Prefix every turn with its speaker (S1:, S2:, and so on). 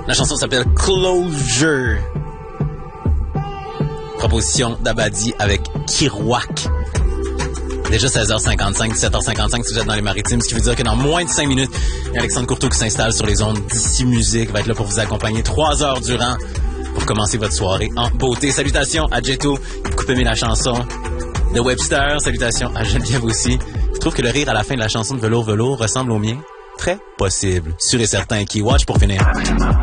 S1: La chanson s'appelle Closure. Proposition d'Abadi avec Kirouac. Déjà 16h55, 17h55 si vous êtes dans les Maritimes, ce qui veut dire que dans moins de 5 minutes, il y a Alexandre Courteau qui s'installe sur les ondes d'Ici Musique, va être là pour vous accompagner 3 heures durant pour commencer votre soirée en beauté. Salutations à Jetto, qui coupe aimé la chanson de Webster. Salutations à Geneviève aussi. Je trouve que le rire à la fin de la chanson de Velours Velours ressemble au mien. Très possible. Sûr et certain. Keywatch pour finir.